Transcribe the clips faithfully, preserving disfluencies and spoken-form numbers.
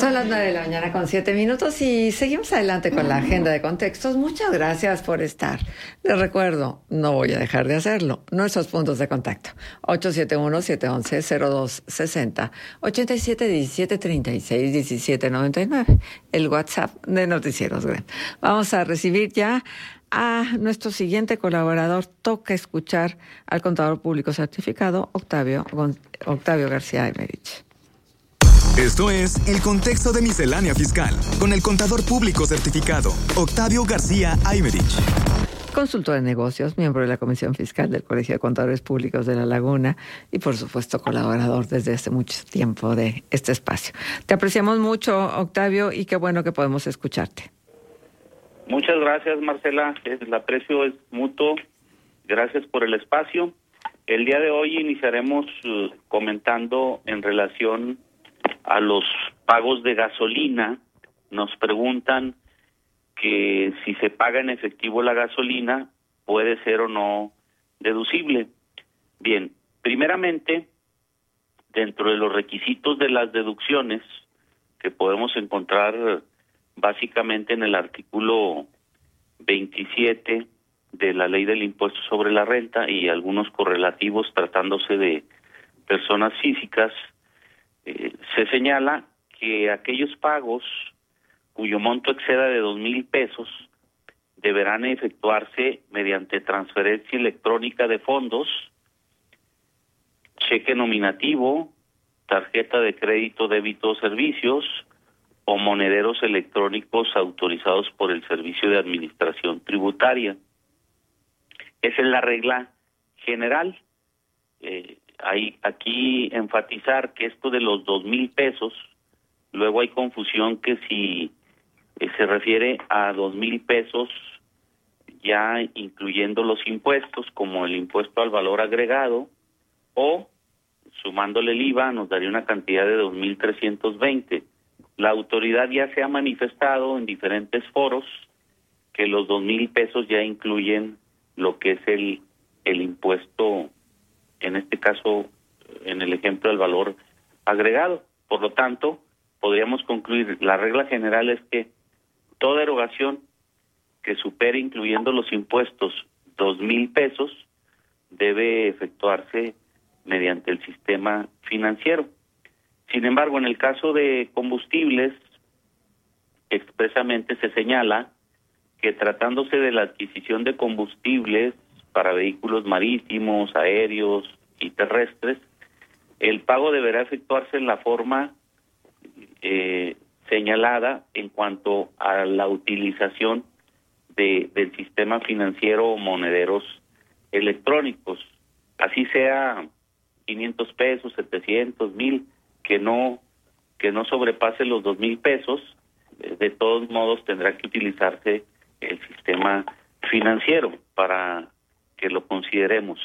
Son las nueve de la mañana con siete minutos y seguimos adelante con la agenda de contextos. Muchas gracias por estar. Les recuerdo, no voy a dejar de hacerlo. Nuestros puntos de contacto: ocho siete uno, siete uno uno, cero dos seis cero, ocho siete uno siete, tres seis, uno siete nueve nueve, el WhatsApp de Noticieros Grem. Vamos a recibir ya a nuestro siguiente colaborador. Toca escuchar al contador público certificado Octavio, Octavio García Aymerich. Esto es El Contexto de Miscelánea Fiscal, con el contador público certificado, Octavio García Aymerich. Consultor de negocios, miembro de la Comisión Fiscal del Colegio de Contadores Públicos de La Laguna y, por supuesto, colaborador desde hace mucho tiempo de este espacio. Te apreciamos mucho, Octavio, y qué bueno que podemos escucharte. Muchas gracias, Marcela. El aprecio es mutuo. Gracias por el espacio. El día de hoy iniciaremos uh, comentando en relación a los pagos de gasolina. Nos preguntan que si se paga en efectivo la gasolina, puede ser o no deducible. Bien, primeramente, dentro de los requisitos de las deducciones que podemos encontrar básicamente en el artículo veintisiete de la Ley del Impuesto sobre la Renta y algunos correlativos tratándose de personas físicas, eh, se señala que aquellos pagos cuyo monto exceda de dos mil pesos deberán efectuarse mediante transferencia electrónica de fondos, cheque nominativo, tarjeta de crédito, débito o servicios o monederos electrónicos autorizados por el Servicio de Administración Tributaria. Esa es la regla general. Eh, hay aquí enfatizar que esto de los dos mil pesos, luego hay confusión que si eh, se refiere a dos mil pesos ya incluyendo los impuestos como el impuesto al valor agregado, o sumándole el I V A nos daría una cantidad de dos mil trescientos veinte. La autoridad ya se ha manifestado en diferentes foros que los dos mil pesos ya incluyen lo que es el el impuesto, en este caso, en el ejemplo del valor agregado. Por lo tanto, podríamos concluir, la regla general es que toda erogación que supere, incluyendo los impuestos, dos mil pesos, debe efectuarse mediante el sistema financiero. Sin embargo, en el caso de combustibles, expresamente se señala que tratándose de la adquisición de combustibles para vehículos marítimos, aéreos y terrestres, el pago deberá efectuarse en la forma eh, señalada en cuanto a la utilización de, del sistema financiero o monederos electrónicos, así sea quinientos pesos, setecientos, mil, que no que no sobrepase los dos mil pesos, de todos modos tendrá que utilizarse el sistema financiero para que lo consideremos.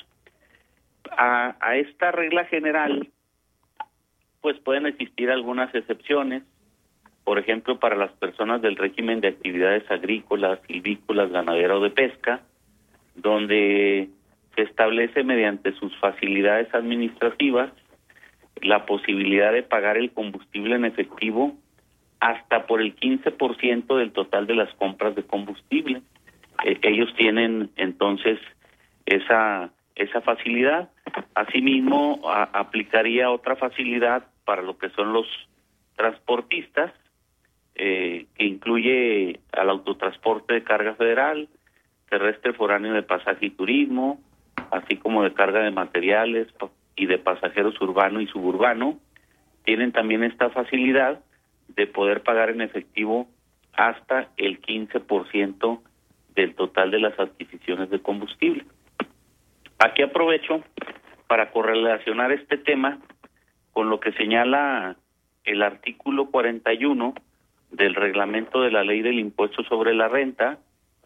A, a esta regla general, pues pueden existir algunas excepciones, por ejemplo, para las personas del régimen de actividades agrícolas, silvícolas, ganadero o de pesca, donde se establece mediante sus facilidades administrativas la posibilidad de pagar el combustible en efectivo hasta por el quince por ciento del total de las compras de combustible. Eh, ellos tienen entonces esa esa facilidad. Asimismo, a, aplicaría otra facilidad para lo que son los transportistas, eh, que incluye al autotransporte de carga federal, terrestre, foráneo, de pasaje y turismo, así como de carga de materiales y de pasajeros urbano y suburbano. Tienen también esta facilidad de poder pagar en efectivo hasta el quince por ciento del total de las adquisiciones de combustible. Aquí aprovecho para correlacionar este tema con lo que señala el artículo cuarenta y uno del reglamento de la Ley del Impuesto sobre la Renta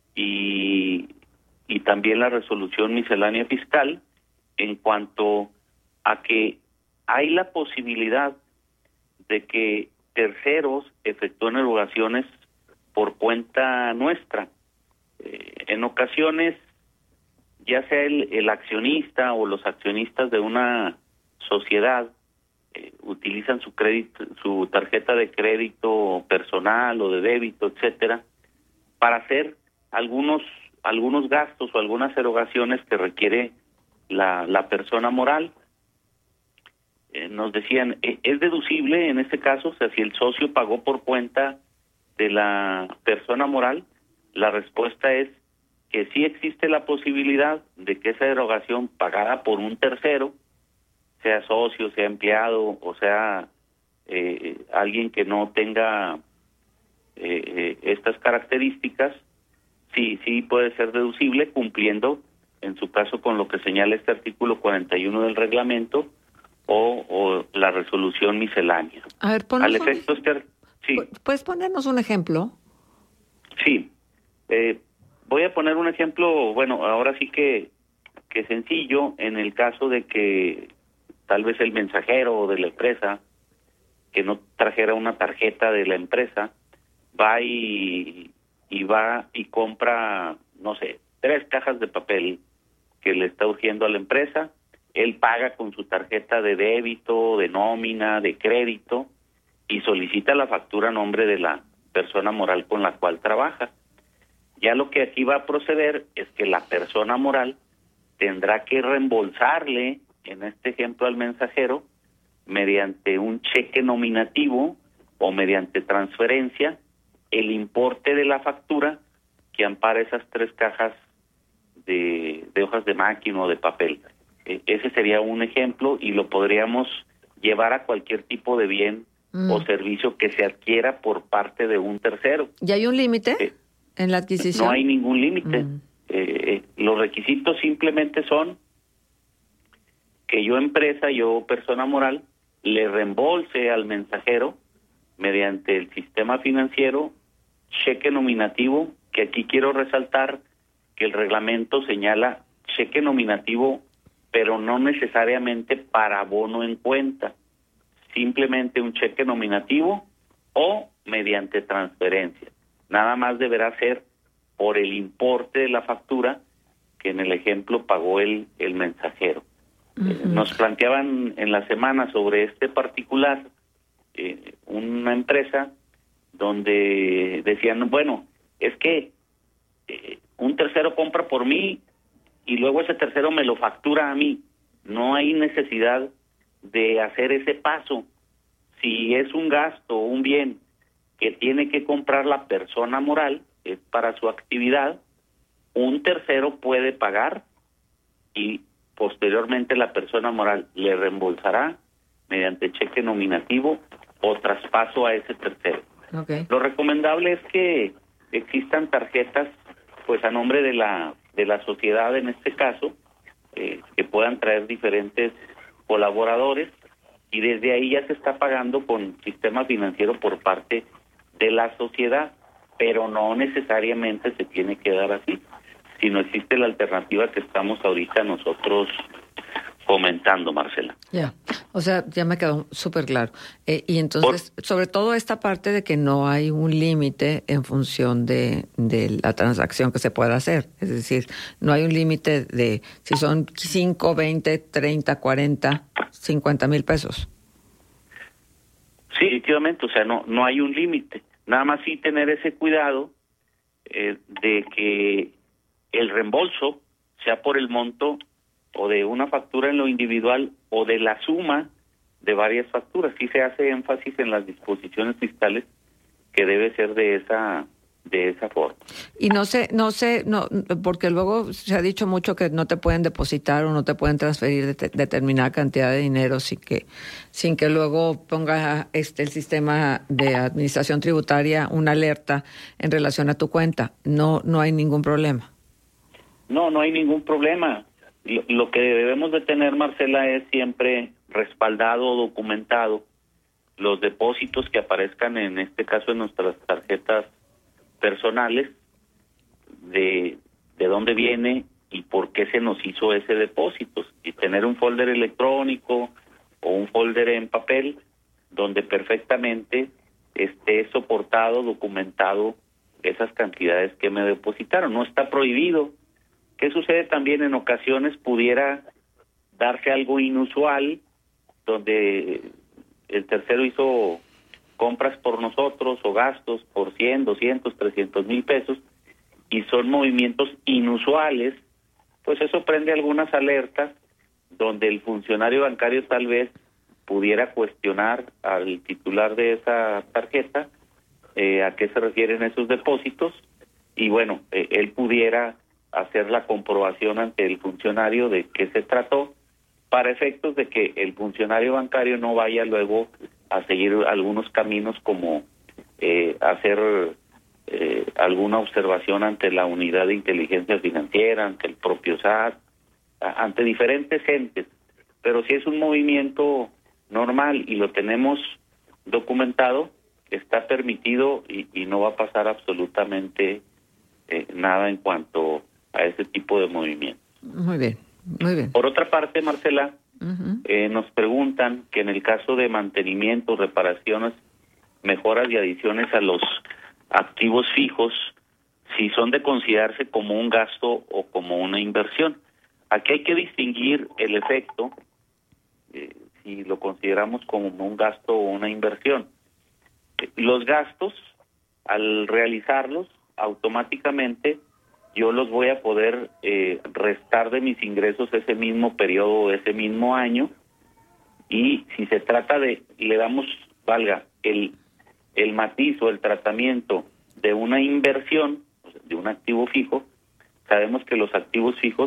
y, y también la resolución miscelánea fiscal, en cuanto a que hay la posibilidad de que terceros efectúen erogaciones por cuenta nuestra. Eh, en ocasiones, ya sea el, el accionista o los accionistas de una sociedad eh, utilizan su crédito, su tarjeta de crédito personal o de débito, etcétera, para hacer algunos algunos gastos o algunas erogaciones que requiere la, la persona moral. Eh, nos decían, eh, ¿es deducible en este caso? O sea, si el socio pagó por cuenta de la persona moral, la respuesta es que sí existe la posibilidad de que esa erogación pagada por un tercero, sea socio, sea empleado o sea eh, alguien que no tenga eh, eh, estas características, sí, sí puede ser deducible, cumpliendo en su caso con lo que señala este artículo cuarenta y uno del reglamento o, o la resolución miscelánea. A ver, Al efecto, un... este, sí. ¿Puedes ponernos un ejemplo? Sí. Eh, voy a poner un ejemplo, bueno, ahora sí que, que sencillo, en el caso de que tal vez el mensajero de la empresa, que no trajera una tarjeta de la empresa, va y, y va y compra, no sé, tres cajas de papel que le está urgiendo a la empresa. Él paga con su tarjeta de débito, de nómina, de crédito, y solicita la factura a nombre de la persona moral con la cual trabaja. Ya lo que aquí va a proceder es que la persona moral tendrá que reembolsarle, en este ejemplo al mensajero, mediante un cheque nominativo o mediante transferencia, el importe de la factura que ampara esas tres cajas de, de hojas de máquina o de papel. Eh, ese sería un ejemplo y lo podríamos llevar a cualquier tipo de bien mm. o servicio que se adquiera por parte de un tercero. ¿Y hay un límite eh, en la adquisición? No hay ningún límite. Mm. Eh, los requisitos simplemente son que yo empresa, yo persona moral, le reembolse al mensajero mediante el sistema financiero cheque nominativo, que aquí quiero resaltar que el reglamento señala cheque nominativo, pero no necesariamente para abono en cuenta, simplemente un cheque nominativo o mediante transferencia. Nada más deberá ser por el importe de la factura que en el ejemplo pagó el, el mensajero. Uh-huh. Eh, nos planteaban en la semana sobre este particular eh, una empresa donde decían, bueno, es que eh, un tercero compra por mí y luego ese tercero me lo factura a mí. No hay necesidad de hacer ese paso. Si es un gasto o un bien que tiene que comprar la persona moral, es para su actividad, un tercero puede pagar y posteriormente la persona moral le reembolsará mediante cheque nominativo o traspaso a ese tercero. Okay. Lo recomendable es que existan tarjetas pues a nombre de la de la sociedad en este caso, eh, que puedan traer diferentes colaboradores, y desde ahí ya se está pagando con sistema financiero por parte de la sociedad, pero no necesariamente se tiene que dar así, sino existe la alternativa que estamos ahorita nosotros comentando, Marcela. Ya, o sea, ya me quedó súper claro. Eh, y entonces, Por... sobre todo esta parte de que no hay un límite en función de, de la transacción que se pueda hacer. Es decir, no hay un límite de si son cinco, veinte, treinta, cuarenta, cincuenta mil pesos. Sí, efectivamente, o sea, no, no hay un límite. Nada más sí tener ese cuidado eh, de que el reembolso sea por el monto o de una factura en lo individual o de la suma de varias facturas. Sí se hace énfasis en las disposiciones fiscales que debe ser de esa de esa forma. Y no sé, no sé, no, porque luego se ha dicho mucho que no te pueden depositar o no te pueden transferir de te, determinada cantidad de dinero sin que sin que luego ponga este el sistema de administración tributaria una alerta en relación a tu cuenta. No, no hay ningún problema. No, no hay ningún problema. Lo, lo que debemos de tener, Marcela, es siempre respaldado o documentado los depósitos que aparezcan, en este caso en nuestras tarjetas personales, de, de dónde viene y por qué se nos hizo ese depósito, y tener un folder electrónico o un folder en papel donde perfectamente esté soportado, documentado esas cantidades que me depositaron. No está prohibido. ¿Qué sucede también? En ocasiones pudiera darse algo inusual, donde el tercero hizo compras por nosotros o gastos por cien, doscientos, trescientos mil pesos y son movimientos inusuales, pues eso prende algunas alertas donde el funcionario bancario tal vez pudiera cuestionar al titular de esa tarjeta eh, a qué se refieren esos depósitos y bueno, eh, él pudiera hacer la comprobación ante el funcionario de qué se trató para efectos de que el funcionario bancario no vaya luego a seguir algunos caminos como eh, hacer eh, alguna observación ante la unidad de inteligencia financiera, ante el propio S A T, ante diferentes entes. Pero si es un movimiento normal y lo tenemos documentado, está permitido y, y no va a pasar absolutamente eh, nada en cuanto a ese tipo de movimientos. Muy bien, muy bien. Por otra parte, Marcela, Uh-huh. eh, nos preguntan que en el caso de mantenimiento, reparaciones, mejoras y adiciones a los activos fijos, si son de considerarse como un gasto o como una inversión. Aquí hay que distinguir el efecto, eh, si lo consideramos como un gasto o una inversión. Eh, los gastos, al realizarlos, automáticamente yo los voy a poder eh, restar de mis ingresos ese mismo periodo, ese mismo año, y si se trata de, le damos, valga, el, el matiz o el tratamiento de una inversión, de un activo fijo, sabemos que los activos fijos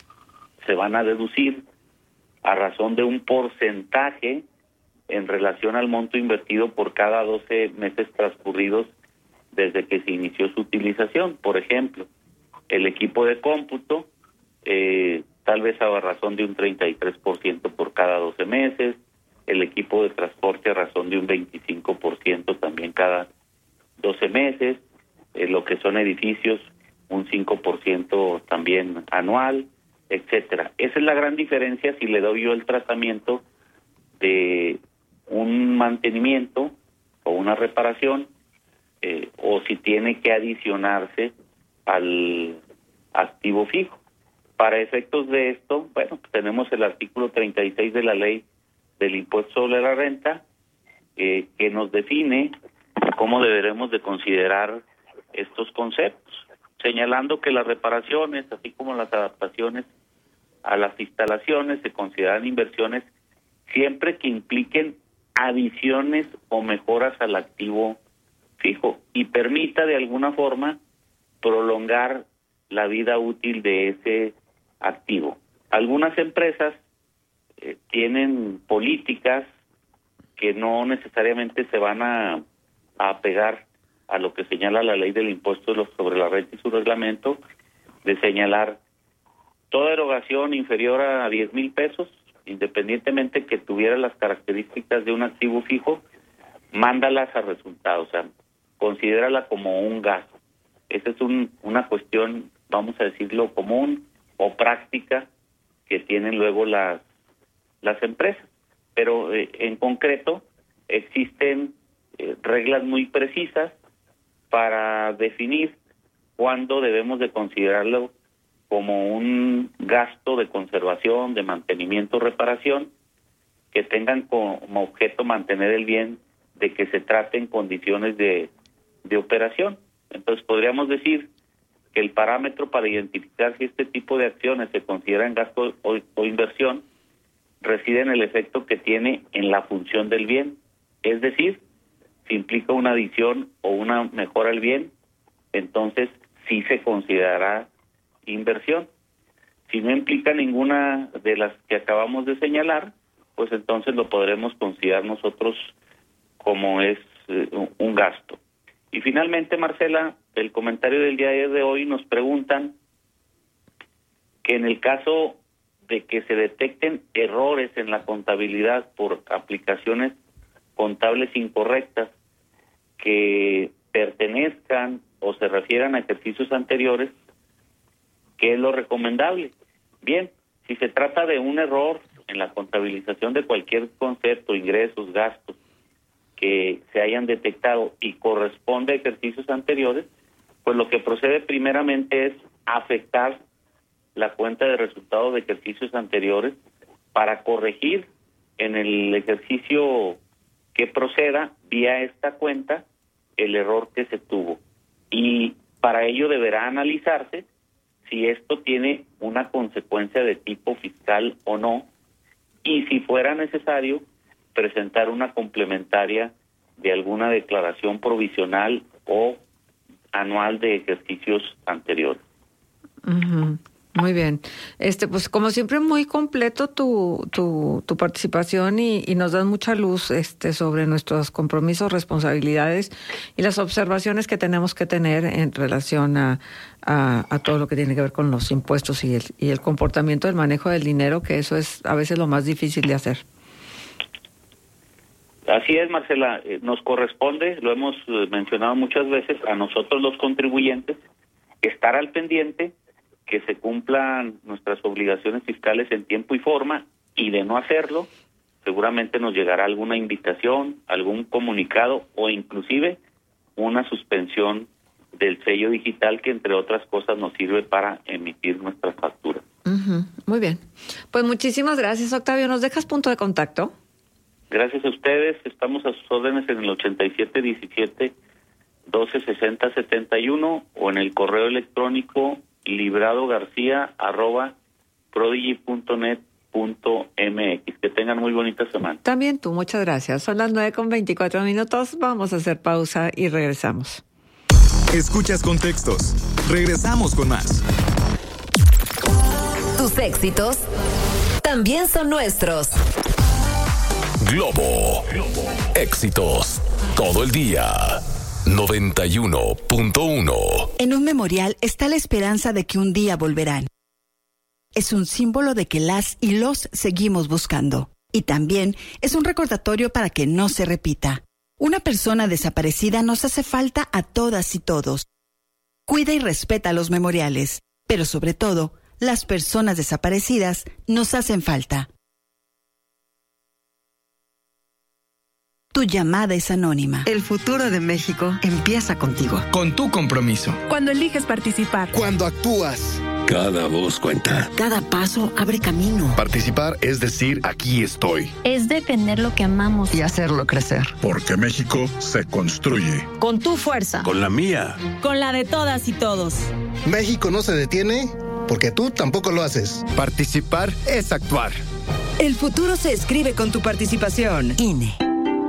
se van a deducir a razón de un porcentaje en relación al monto invertido por cada doce meses transcurridos desde que se inició su utilización. Por ejemplo, el equipo de cómputo, eh, tal vez a razón de un treinta y tres por ciento por cada doce meses, el equipo de transporte a razón de un veinticinco por ciento también cada doce meses, eh, lo que son edificios, un cinco por ciento también anual, etcétera. Esa es la gran diferencia si le doy yo el tratamiento de un mantenimiento o una reparación, eh, o si tiene que adicionarse al activo fijo. Para efectos de esto, bueno, tenemos el artículo treinta y seis de la ley del impuesto sobre la renta, eh, que nos define cómo deberemos de considerar estos conceptos, señalando que las reparaciones, así como las adaptaciones a las instalaciones, se consideran inversiones siempre que impliquen adiciones o mejoras al activo fijo y permita de alguna forma prolongar la vida útil de ese activo. Algunas empresas eh, tienen políticas que no necesariamente se van a, a apegar a lo que señala la ley del impuesto sobre la renta y su reglamento, de señalar toda erogación inferior a diez mil pesos, independientemente que tuviera las características de un activo fijo, mándalas a resultados, o sea, considérala como un gasto. Esa es un, una cuestión, vamos a decirlo, común o práctica que tienen luego las, las empresas. Pero eh, en concreto existen eh, reglas muy precisas para definir cuándo debemos de considerarlo como un gasto de conservación, de mantenimiento, reparación, que tengan como objeto mantener el bien de que se trate en condiciones de, de operación. Entonces podríamos decir que el parámetro para identificar si este tipo de acciones se consideran gasto o, o inversión reside en el efecto que tiene en la función del bien. Es decir, si implica una adición o una mejora al bien, entonces sí se considerará inversión. Si no implica ninguna de las que acabamos de señalar, pues entonces lo podremos considerar nosotros como es eh, un gasto. Y finalmente, Marcela, el comentario del día de hoy nos preguntan que en el caso de que se detecten errores en la contabilidad por aplicaciones contables incorrectas que pertenezcan o se refieran a ejercicios anteriores, ¿qué es lo recomendable? Bien, si se trata de un error en la contabilización de cualquier concepto, ingresos, gastos, que se hayan detectado y corresponde a ejercicios anteriores, pues lo que procede primeramente es afectar la cuenta de resultados de ejercicios anteriores para corregir en el ejercicio que proceda vía esta cuenta el error que se tuvo. Y para ello deberá analizarse si esto tiene una consecuencia de tipo fiscal o no, y si fuera necesario presentar una complementaria de alguna declaración provisional o anual de ejercicios anteriores. Uh-huh. Muy bien. Este, pues como siempre, muy completo tu, tu, tu participación y, y nos das mucha luz este, sobre nuestros compromisos, responsabilidades y las observaciones que tenemos que tener en relación a, a, a todo lo que tiene que ver con los impuestos y el, y el comportamiento del manejo del dinero, que eso es a veces lo más difícil de hacer. Así es, Marcela. Eh, nos corresponde, lo hemos eh, mencionado muchas veces, a nosotros los contribuyentes, estar al pendiente, que se cumplan nuestras obligaciones fiscales en tiempo y forma, y de no hacerlo, seguramente nos llegará alguna invitación, algún comunicado o inclusive una suspensión del sello digital que, entre otras cosas, nos sirve para emitir nuestras facturas. Uh-huh. Muy bien. Pues muchísimas gracias, Octavio. ¿Nos dejas punto de contacto? Gracias a ustedes. Estamos a sus órdenes en el ochenta y siete diecisiete doce sesenta setenta y uno o en el correo electrónico libradogarcia arroba prodigy punto net punto m x. Que tengan muy bonita semana. También tú, muchas gracias. Son las nueve con veinticuatro minutos. Vamos a hacer pausa y regresamos. Escuchas Contextos. Regresamos con más. Tus éxitos también son nuestros. Globo. Éxitos todo el día. noventa y uno punto uno. En un memorial está la esperanza de que un día volverán. Es un símbolo de que las y los seguimos buscando. Y también es un recordatorio para que no se repita. Una persona desaparecida nos hace falta a todas y todos. Cuida y respeta los memoriales, pero sobre todo, las personas desaparecidas nos hacen falta. Tu llamada es anónima. El futuro de México empieza contigo. Con tu compromiso. Cuando eliges participar. Cuando actúas. Cada voz cuenta. Cada paso abre camino. Participar es decir, aquí estoy. Es defender lo que amamos. Y hacerlo crecer. Porque México se construye. Con tu fuerza. Con la mía. Con la de todas y todos. México no se detiene porque tú tampoco lo haces. Participar es actuar. El futuro se escribe con tu participación. I N E.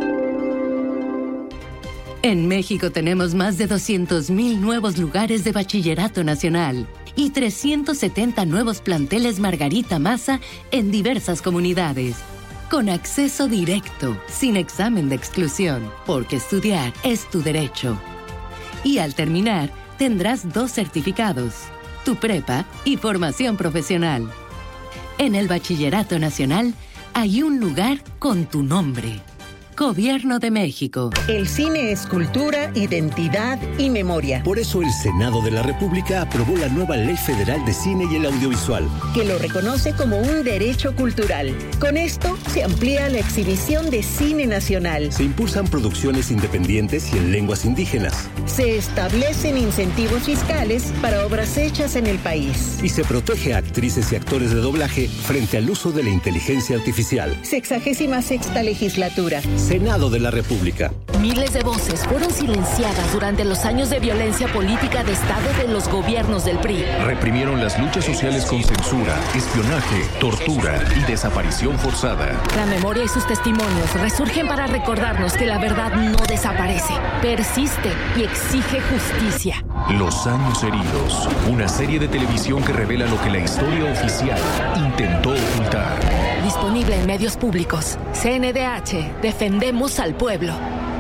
En México tenemos más de doscientos mil nuevos lugares de bachillerato nacional y trescientos setenta nuevos planteles Margarita Maza en diversas comunidades. Con acceso directo, sin examen de exclusión, porque estudiar es tu derecho. Y al terminar, tendrás dos certificados, tu prepa y formación profesional. En el bachillerato nacional hay un lugar con tu nombre. Gobierno de México. El cine es cultura, identidad y memoria. Por eso el Senado de la República aprobó la nueva Ley Federal de Cine y el Audiovisual, que lo reconoce como un derecho cultural. Con esto se amplía la exhibición de cine nacional. Se impulsan producciones independientes y en lenguas indígenas. Se establecen incentivos fiscales para obras hechas en el país. Y se protege a actrices y actores de doblaje frente al uso de la inteligencia artificial. Sexagésima sexta legislatura. Senado de la República. Miles de voces fueron silenciadas durante los años de violencia política de Estado de los gobiernos del P R I. Reprimieron las luchas sociales con censura, espionaje, tortura y desaparición forzada. La memoria y sus testimonios resurgen para recordarnos que la verdad no desaparece, persiste y exige justicia. Los años heridos, una serie de televisión que revela lo que la historia oficial intentó ocultar. Disponible en medios públicos. C N D H, defendemos al pueblo.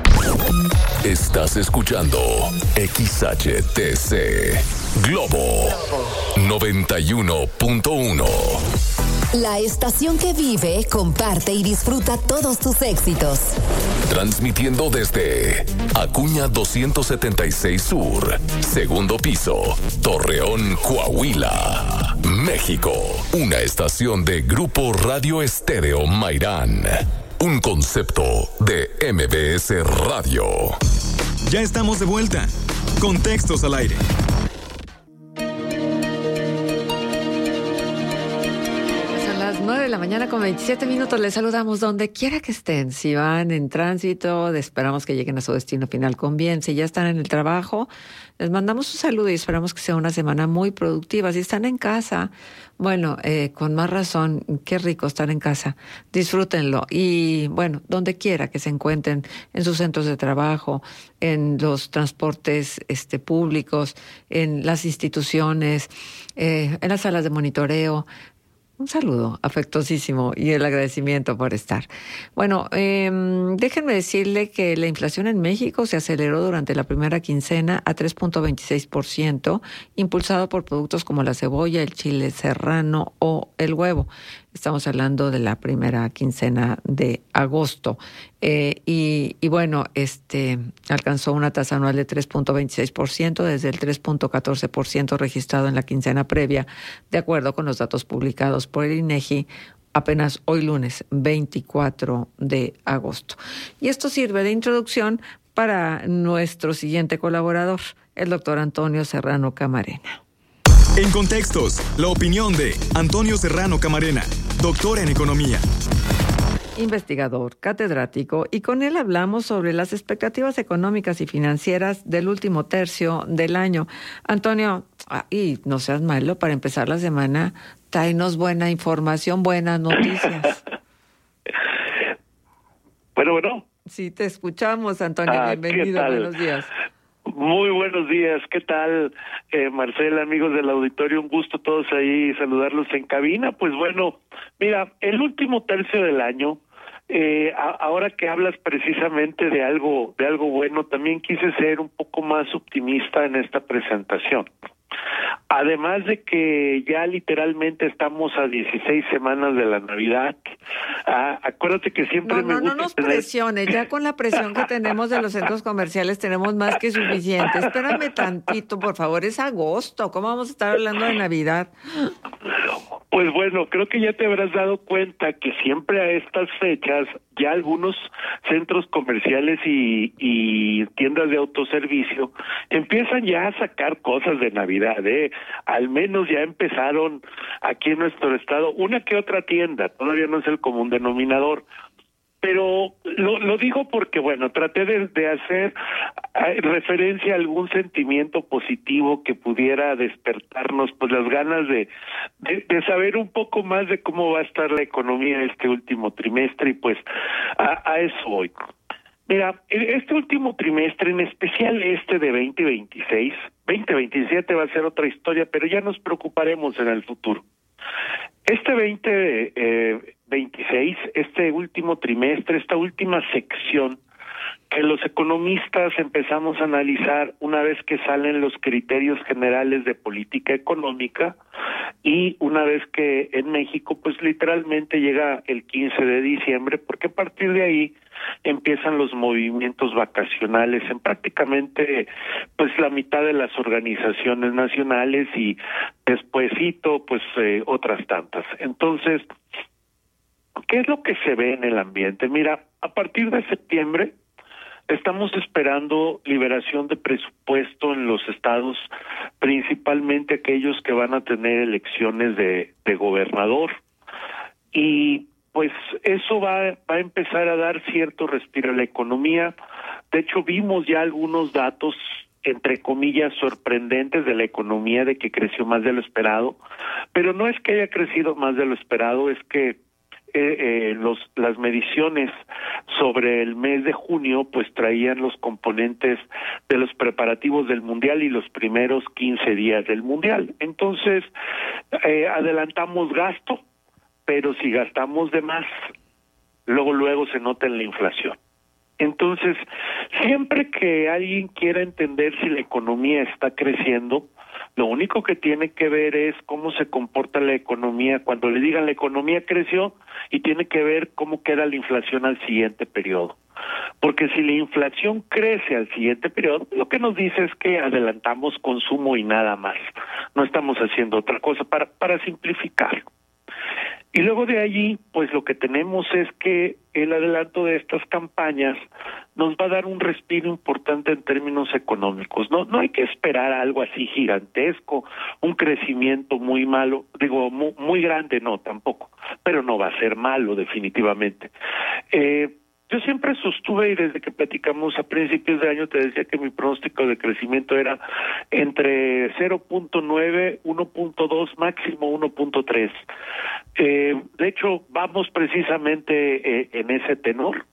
Estás escuchando X H T C Globo noventa y uno punto uno. La estación que vive, comparte y disfruta todos tus éxitos. Transmitiendo desde Acuña doscientos setenta y seis Sur, segundo piso, Torreón, Coahuila, México. Una estación de Grupo Radio Estéreo Mairán. Un concepto de M B S Radio. Ya estamos de vuelta. Contextos al aire. nueve de la mañana con veintisiete minutos. Les saludamos donde quiera que estén. Si van en tránsito, esperamos que lleguen a su destino final con bien. Si ya están en el trabajo, les mandamos un saludo y esperamos que sea una semana muy productiva. Si están en casa, bueno, eh, con más razón, qué rico estar en casa. Disfrútenlo. Y bueno, donde quiera que se encuentren, en sus centros de trabajo, en los transportes este, públicos, en las instituciones, eh, en las salas de monitoreo. Un saludo afectuosísimo y el agradecimiento por estar. Bueno, eh, déjenme decirle que la inflación en México se aceleró durante la primera quincena a tres punto veintiséis por ciento, impulsado por productos como la cebolla, el chile serrano o el huevo. Estamos hablando de la primera quincena de agosto. Eh, y, y bueno, este alcanzó una tasa anual de tres punto veintiséis por ciento desde el tres punto catorce por ciento registrado en la quincena previa, de acuerdo con los datos publicados por el INEGI apenas hoy lunes veinticuatro de agosto. Y esto sirve de introducción para nuestro siguiente colaborador, el doctor Antonio Serrano Camarena. En Contextos, la opinión de Antonio Serrano Camarena, doctor en Economía. Investigador, catedrático, y con él hablamos sobre las expectativas económicas y financieras del último tercio del año. Antonio, y no seas malo, para empezar la semana, tráenos buena información, buenas noticias. Bueno, bueno. Sí, te escuchamos, Antonio. Ah, bienvenido, buenos días. Muy buenos días, ¿qué tal, eh, Marcela, amigos del auditorio? Un gusto todos ahí saludarlos en cabina. Pues bueno, mira, el último tercio del año, eh, a, ahora que hablas precisamente de algo, de algo bueno, también quise ser un poco más optimista en esta presentación. Además de que ya literalmente estamos a dieciséis semanas de la Navidad, ah, acuérdate que siempre no, me no, gusta... No, no nos tener... presiones, ya con la presión que tenemos de los centros comerciales tenemos más que suficiente. Espérame tantito, por favor, es agosto, ¿cómo vamos a estar hablando de Navidad? Pues bueno, creo que ya te habrás dado cuenta que siempre a estas fechas ya algunos centros comerciales y, y tiendas de autoservicio empiezan ya a sacar cosas de Navidad, ¿eh? Al menos ya empezaron aquí en nuestro estado una que otra tienda, todavía no es el común denominador. Pero lo, lo digo porque, bueno, traté de, de hacer eh, referencia a algún sentimiento positivo que pudiera despertarnos, pues las ganas de, de, de saber un poco más de cómo va a estar la economía este último trimestre y pues a, a eso voy. Mira, este último trimestre, en especial este de veinte veintiséis, veinte veintisiete va a ser otra historia, pero ya nos preocuparemos en el futuro. Este veinte veintiséis, este último trimestre, esta última sección que los economistas empezamos a analizar una vez que salen los criterios generales de política económica y una vez que en México pues literalmente llega el quince de diciembre, porque a partir de ahí empiezan los movimientos vacacionales en prácticamente pues la mitad de las organizaciones nacionales y despuesito pues eh, otras tantas. Entonces, ¿qué es lo que se ve en el ambiente? Mira, a partir de septiembre estamos esperando liberación de presupuesto en los estados, principalmente aquellos que van a tener elecciones de, de gobernador. Y pues eso va, va a empezar a dar cierto respiro a la economía. De hecho, vimos ya algunos datos, entre comillas, sorprendentes de la economía, de que creció más de lo esperado. Pero no es que haya crecido más de lo esperado, es que Eh, eh, los las mediciones sobre el mes de junio pues traían los componentes de los preparativos del mundial y los primeros quince días del mundial. Entonces eh, adelantamos gasto, pero si gastamos de más, luego luego se nota en la inflación. Entonces, siempre que alguien quiera entender si la economía está creciendo, lo único que tiene que ver es cómo se comporta la economía cuando le digan la economía creció, y tiene que ver cómo queda la inflación al siguiente periodo. Porque si la inflación crece al siguiente periodo, lo que nos dice es que adelantamos consumo y nada más. No estamos haciendo otra cosa para, para simplificar. Y luego de allí, pues lo que tenemos es que el adelanto de estas campañas nos va a dar un respiro importante en términos económicos. No, no hay que esperar algo así gigantesco, un crecimiento muy malo, digo, muy, muy grande, no, tampoco, pero no va a ser malo definitivamente. Eh, Yo siempre sostuve, y desde que platicamos a principios de año te decía que mi pronóstico de crecimiento era entre cero punto nueve, uno punto dos, máximo uno punto tres. Eh, de hecho, vamos precisamente eh, en ese tenor.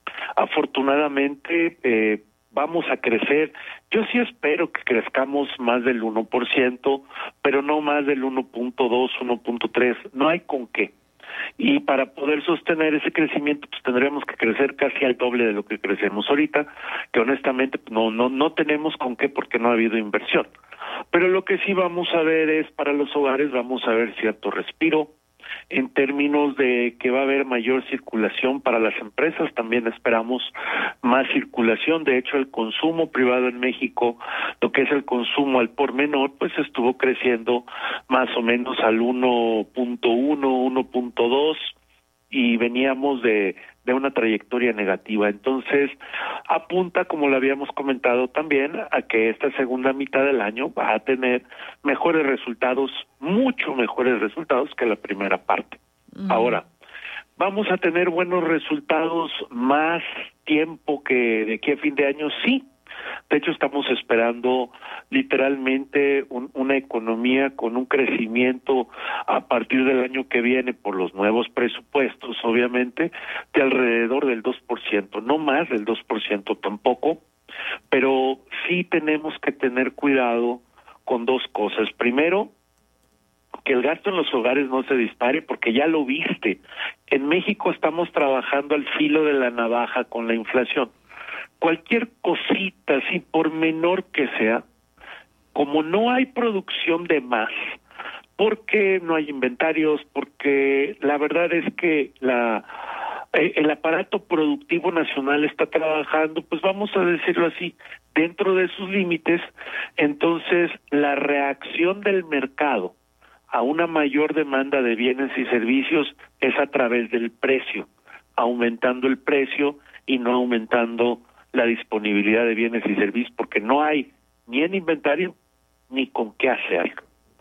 Afortunadamente, eh, vamos a crecer. Yo sí espero que crezcamos más del uno por ciento, pero no más del uno punto dos, uno punto tres. No hay con qué. Y para poder sostener ese crecimiento, pues tendremos que crecer casi al doble de lo que crecemos ahorita, que honestamente no no no tenemos con qué porque no ha habido inversión. Pero lo que sí vamos a ver es, para los hogares, vamos a ver cierto respiro, en términos de que va a haber mayor circulación. Para las empresas también esperamos más circulación. De hecho, el consumo privado en México, lo que es el consumo al por menor, pues estuvo creciendo más o menos al uno punto uno, uno punto dos, y veníamos de de una trayectoria negativa. Entonces, apunta, como lo habíamos comentado también, a que esta segunda mitad del año va a tener mejores resultados, mucho mejores resultados que la primera parte. Mm. Ahora, ¿vamos a tener buenos resultados más tiempo que de aquí a fin de año? Sí. De hecho, estamos esperando literalmente un, una economía con un crecimiento a partir del año que viene, por los nuevos presupuestos, obviamente, de alrededor del dos por ciento, no más del dos por ciento tampoco, pero sí tenemos que tener cuidado con dos cosas. Primero, que el gasto en los hogares no se dispare, porque ya lo viste. En México estamos trabajando al filo de la navaja con la inflación. Cualquier cosita, así por menor que sea, como no hay producción de más, porque no hay inventarios, porque la verdad es que la eh, el aparato productivo nacional está trabajando, pues vamos a decirlo así, dentro de sus límites. Entonces la reacción del mercado a una mayor demanda de bienes y servicios es a través del precio, aumentando el precio y no aumentando la disponibilidad de bienes y servicios, porque no hay ni en inventario ni con qué hacerlo.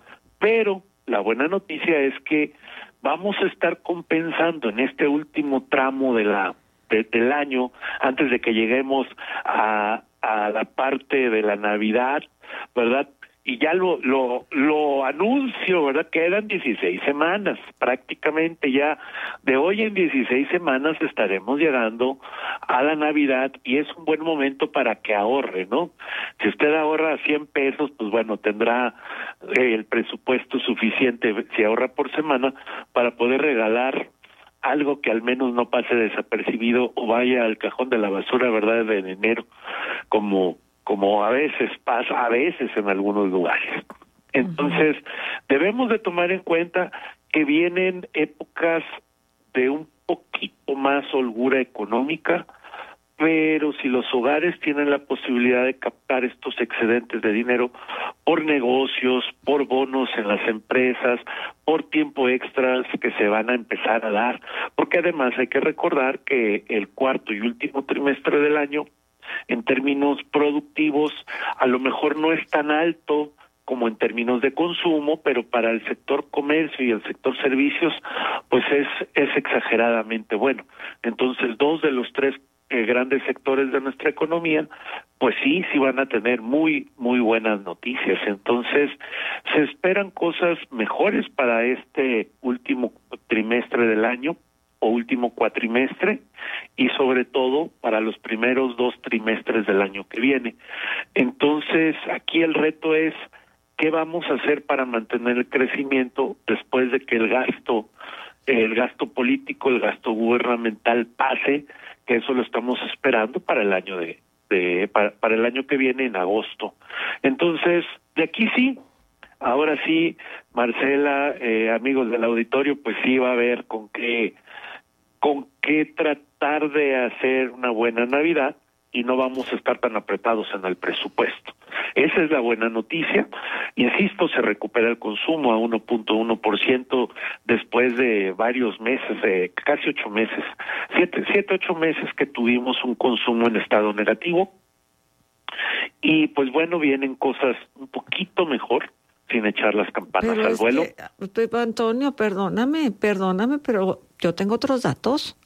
Pero la buena noticia es que vamos a estar compensando en este último tramo de la de, del año, antes de que lleguemos a, a la parte de la Navidad, ¿verdad? Y ya lo lo lo anuncio, ¿verdad? Quedan dieciséis semanas, prácticamente ya de hoy en dieciséis semanas estaremos llegando a la Navidad, y es un buen momento para que ahorre, ¿no? Si usted ahorra cien pesos, pues bueno, tendrá eh, el presupuesto suficiente, si ahorra por semana, para poder regalar algo que al menos no pase desapercibido o vaya al cajón de la basura, ¿verdad?, de enero, como como a veces pasa, a veces en algunos lugares. Entonces, debemos de tomar en cuenta que vienen épocas de un poquito más holgura económica, pero si los hogares tienen la posibilidad de captar estos excedentes de dinero por negocios, por bonos en las empresas, por tiempo extras que se van a empezar a dar, porque además hay que recordar que el cuarto y último trimestre del año, en términos productivos, a lo mejor no es tan alto como en términos de consumo, pero para el sector comercio y el sector servicios, pues es es exageradamente bueno. Entonces, dos de los tres eh, grandes sectores de nuestra economía, pues sí, sí van a tener muy, muy buenas noticias. Entonces, se esperan cosas mejores para este último trimestre del año, o último cuatrimestre, y sobre todo para los primeros dos trimestres del año que viene. Entonces, aquí el reto es qué vamos a hacer para mantener el crecimiento después de que el gasto, el gasto político, el gasto gubernamental pase, que eso lo estamos esperando para el año de, de para, para el año que viene en agosto. Entonces, de aquí sí. Ahora sí, Marcela, eh, amigos del auditorio, pues sí va a haber con qué con qué tratar de hacer una buena Navidad, y no vamos a estar tan apretados en el presupuesto. Esa es la buena noticia. Insisto, se recupera el consumo a uno punto uno por ciento después de varios meses, eh, casi ocho meses, siete, siete, ocho meses que tuvimos un consumo en estado negativo. Y pues bueno, vienen cosas un poquito mejor, sin echar las campanas pero al es vuelo. Que, Antonio, perdóname, perdóname, pero yo tengo otros datos.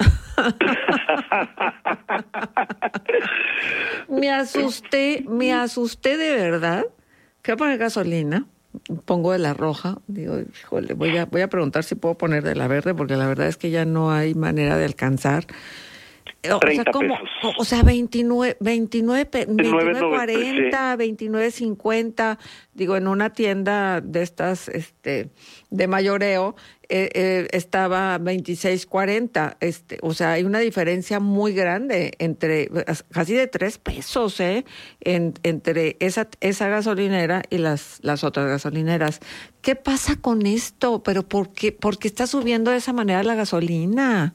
me asusté, me asusté de verdad. Quiero poner gasolina, pongo de la roja, digo, híjole, voy a, voy a preguntar si puedo poner de la verde, porque la verdad es que ya no hay manera de alcanzar. O sea, ¿cómo? O sea, veintinueve, veintinueve, veintinueve cuarenta, veintinueve cincuenta, digo, en una tienda de estas, este, de mayoreo, eh, eh, estaba veintiséis cuarenta, este, o sea, hay una diferencia muy grande entre, casi de tres pesos, eh, en, entre esa, esa gasolinera y las, las otras gasolineras. ¿Qué pasa con esto? Pero ¿por qué, por qué está subiendo de esa manera la gasolina?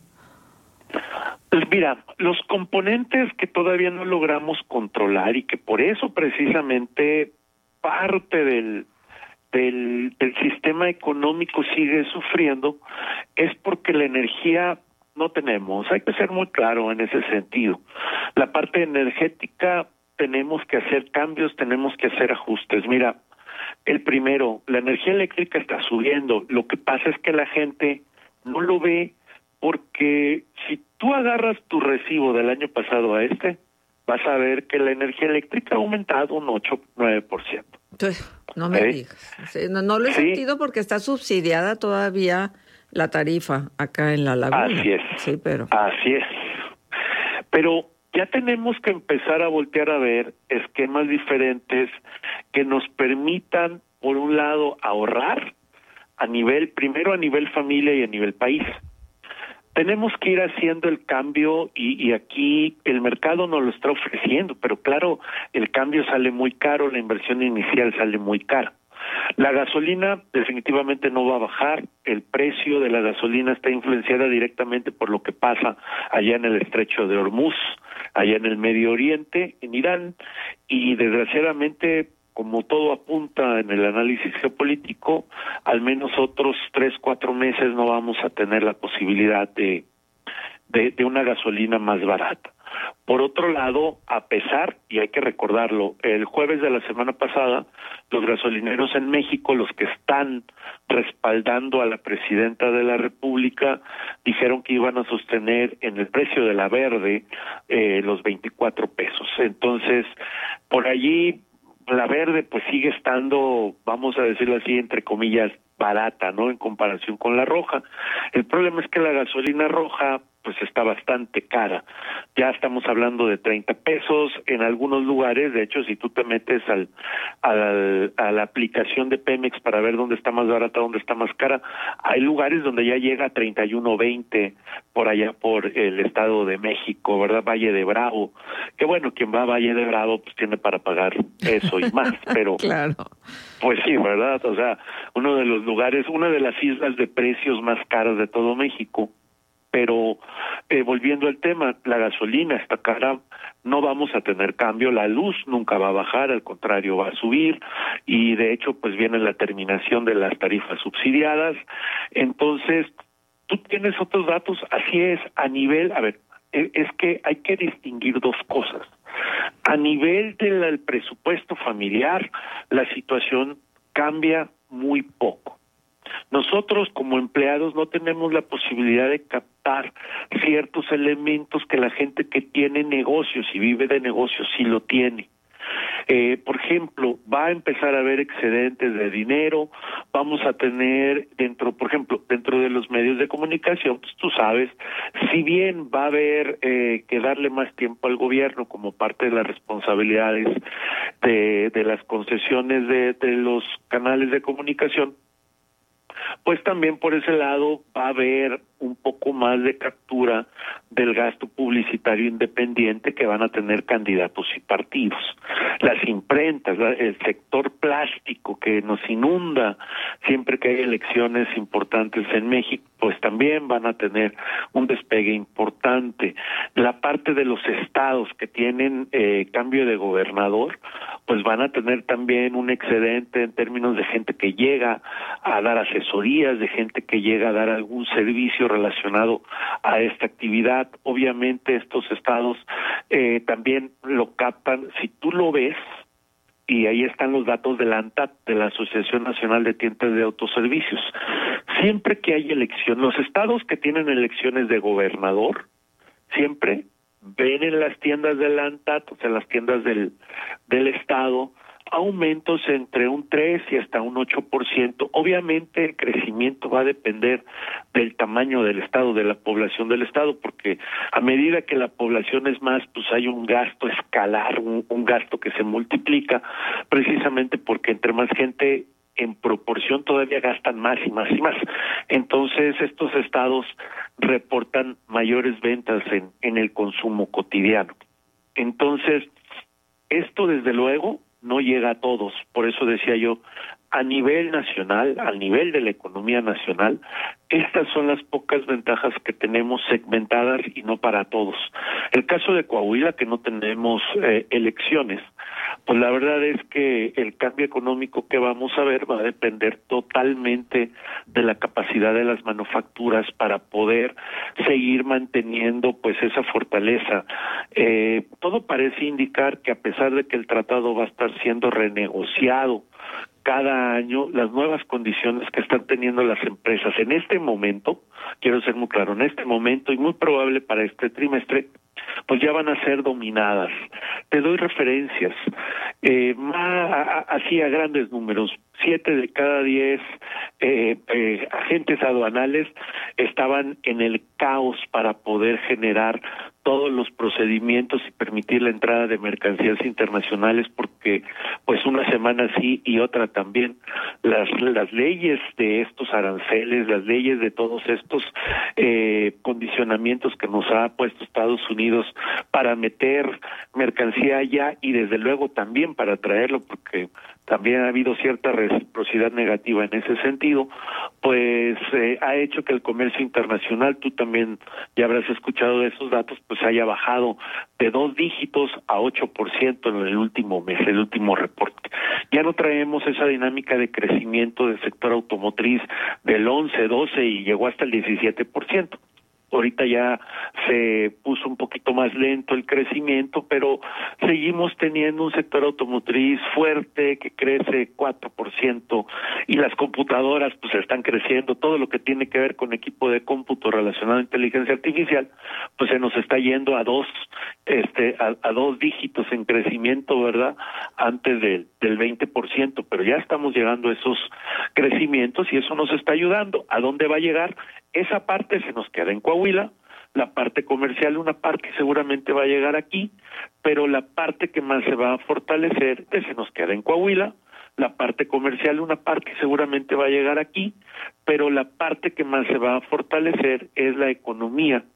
Pues mira, los componentes que todavía no logramos controlar y que por eso precisamente parte del, del, del sistema económico sigue sufriendo es porque la energía no tenemos. Hay que ser muy claro en ese sentido. La parte energética tenemos que hacer cambios, tenemos que hacer ajustes. Mira, el primero, la energía eléctrica está subiendo. Lo que pasa es que la gente no lo ve, porque si tú agarras tu recibo del año pasado a este, vas a ver que la energía eléctrica ha aumentado un ocho, nueve por ciento. No me ¿Eh? digas. Sí, no, no lo he sí. sentido porque está subsidiada todavía la tarifa acá en la laguna. Así es. Sí, pero... Así es. Pero ya tenemos que empezar a voltear a ver esquemas diferentes que nos permitan, por un lado, ahorrar a nivel, primero a nivel familia y a nivel país. Tenemos que ir haciendo el cambio y, y aquí el mercado nos lo está ofreciendo, pero claro, el cambio sale muy caro, la inversión inicial sale muy cara. La gasolina definitivamente no va a bajar, el precio de la gasolina está influenciada directamente por lo que pasa allá en el estrecho de Hormuz, allá en el Medio Oriente, en Irán, y desgraciadamente, como todo apunta en el análisis geopolítico, al menos otros tres, cuatro meses no vamos a tener la posibilidad de, de, de una gasolina más barata. Por otro lado, a pesar, y hay que recordarlo, el jueves de la semana pasada, los gasolineros en México, los que están respaldando a la presidenta de la República, dijeron que iban a sostener en el precio de la verde eh, los veinticuatro pesos. Entonces, por allí, la verde pues sigue estando, vamos a decirlo así, entre comillas, barata, ¿no? En comparación con la roja. El problema es que la gasolina roja pues está bastante cara. Ya estamos hablando de treinta pesos en algunos lugares. De hecho, si tú te metes al, al a la aplicación de Pemex para ver dónde está más barata, dónde está más cara, hay lugares donde ya llega a treinta y uno veinte por allá por el Estado de México, ¿verdad? Valle de Bravo. Que bueno, quien va a Valle de Bravo pues tiene para pagar eso y más, pero claro. Pues sí, ¿verdad? O sea, uno de los lugares, una de las islas de precios más caras de todo México. Pero eh, volviendo al tema, la gasolina está cara, no vamos a tener cambio, la luz nunca va a bajar, al contrario va a subir, y de hecho pues viene la terminación de las tarifas subsidiadas. Entonces, tú tienes otros datos, así es, a nivel, a ver, es que hay que distinguir dos cosas. A nivel del presupuesto familiar, la situación cambia muy poco. Nosotros como empleados no tenemos la posibilidad de captar ciertos elementos que la gente que tiene negocios y vive de negocios sí lo tiene. Eh, por ejemplo, va a empezar a haber excedentes de dinero, vamos a tener dentro, por ejemplo, dentro de los medios de comunicación, pues tú sabes, si bien va a haber eh, que darle más tiempo al gobierno como parte de las responsabilidades de, de las concesiones de, de los canales de comunicación, pues también por ese lado va a haber un poco más de captura del gasto publicitario independiente que van a tener candidatos y partidos. Las imprentas, el sector plástico que nos inunda siempre que hay elecciones importantes en México, pues también van a tener un despegue importante. La parte de los estados que tienen eh, cambio de gobernador, pues van a tener también un excedente en términos de gente que llega a dar asesorías, de gente que llega a dar algún servicio relacionado a esta actividad. Obviamente estos estados eh, también lo captan. Si tú lo ves, y ahí están los datos de la ANTAD, de la Asociación Nacional de Tiendas de Autoservicios. Siempre que hay elección, los estados que tienen elecciones de gobernador, siempre ven en las tiendas de la ANTAD, o sea, las tiendas del, del estado, aumentos entre un tres y hasta un ocho por ciento. Obviamente el crecimiento va a depender del tamaño del estado, de la población del estado, porque a medida que la población es más, pues hay un gasto escalar, un, un gasto que se multiplica, precisamente porque entre más gente en proporción todavía gastan más y más y más. Entonces estos estados reportan mayores ventas en, en el consumo cotidiano. Entonces, esto desde luego no llega a todos, por eso decía yo, a nivel nacional, al nivel de la economía nacional, estas son las pocas ventajas que tenemos segmentadas y no para todos. El caso de Coahuila, que no tenemos eh, elecciones, pues la verdad es que el cambio económico que vamos a ver va a depender totalmente de la capacidad de las manufacturas para poder seguir manteniendo pues esa fortaleza. Eh, todo parece indicar que a pesar de que el tratado va a estar siendo renegociado cada año, las nuevas condiciones que están teniendo las empresas en este momento, quiero ser muy claro, en este momento y muy probable para este trimestre, pues ya van a ser dominadas. Te doy referencias, eh, más, a, así a grandes números, siete de cada diez eh, eh, agentes aduanales estaban en el caos para poder generar todos los procedimientos y permitir la entrada de mercancías internacionales, porque pues una semana sí y otra también las las leyes de estos aranceles, las leyes de todos estos eh, condicionamientos que nos ha puesto Estados Unidos para meter mercancía allá y desde luego también para traerlo, porque también ha habido cierta reciprocidad negativa en ese sentido, pues eh, ha hecho que el comercio internacional, tú también ya habrás escuchado de esos datos, pues haya bajado de dos dígitos a ocho por ciento en el último mes, el último reporte. Ya no traemos esa dinámica de crecimiento del sector automotriz del once, doce y llegó hasta el diecisiete por ciento. Ahorita ya se puso un poquito más lento el crecimiento, pero seguimos teniendo un sector automotriz fuerte que crece cuatro por ciento y las computadoras pues están creciendo. Todo lo que tiene que ver con equipo de cómputo relacionado a inteligencia artificial pues se nos está yendo a dos este a, a dos dígitos en crecimiento, ¿verdad? Antes del, del veinte por ciento, pero ya estamos llegando a esos crecimientos y eso nos está ayudando. ¿A dónde va a llegar? Esa parte se nos queda en Coahuila, la parte comercial, una parte seguramente va a llegar aquí, pero la parte que más se va a fortalecer se nos queda en Coahuila, la parte comercial, una parte seguramente va a llegar aquí, pero la parte que más se va a fortalecer es la economía